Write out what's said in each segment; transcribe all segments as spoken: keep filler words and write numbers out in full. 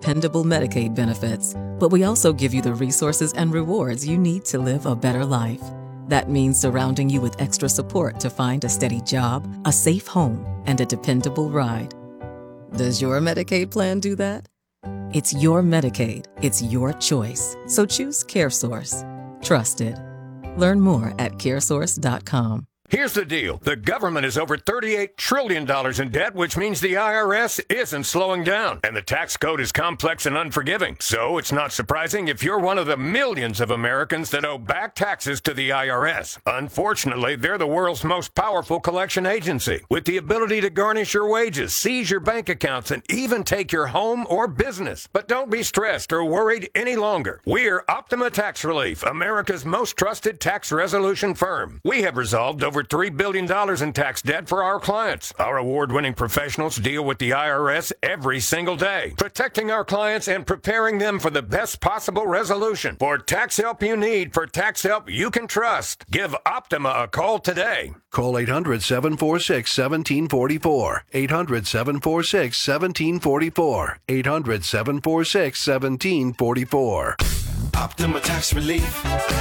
dependable Medicaid benefits, but we also give you the resources and rewards you need to live a better life. That means surrounding you with extra support to find a steady job, a safe home, and a dependable ride. Does your Medicaid plan do that? It's your Medicaid. It's your choice. So choose CareSource. Trusted. Learn more at care source dot com. Here's the deal. The government is over thirty-eight trillion dollars in debt, which means the I R S isn't slowing down. And the tax code is complex and unforgiving. So it's not surprising if you're one of the millions of Americans that owe back taxes to the I R S. Unfortunately, they're the world's most powerful collection agency, with the ability to garnish your wages, seize your bank accounts, and even take your home or business. But don't be stressed or worried any longer. We're Optima Tax Relief, America's most trusted tax resolution firm. We have resolved over Over three billion dollars in tax debt for our clients. Our award-winning professionals deal with the I R S every single day, protecting our clients and preparing them for the best possible resolution. For tax help you need, for tax help you can trust, give Optima a call today. Call eight hundred, seven four six, one seven four four. eight hundred, seven four six, one seven four four. eight hundred, seven four six, one seven four four. Optima Tax Relief.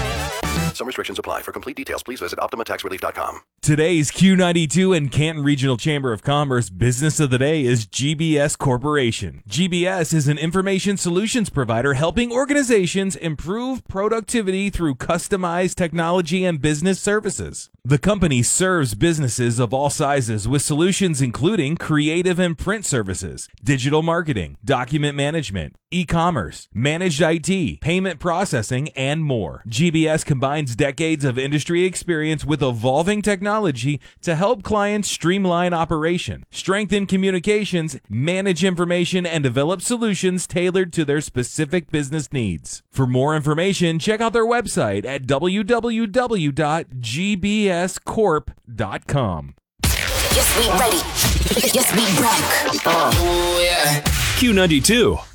Some restrictions apply. For complete details, please visit optima tax relief dot com. Today's Q ninety-two and Canton Regional Chamber of Commerce Business of the Day is G B S Corporation. G B S is an information solutions provider helping organizations improve productivity through customized technology and business services. The company serves businesses of all sizes with solutions including creative and print services, digital marketing, document management, e-commerce, managed I T, payment processing, and more. G B S combines decades of industry experience with evolving technology to help clients streamline operation, strengthen communications, manage information, and develop solutions tailored to their specific business needs. For more information, check out their website at w w w dot g b s corp dot com. Yes, we ready. Yes, we back. Uh. Oh, yeah. Q ninety-two.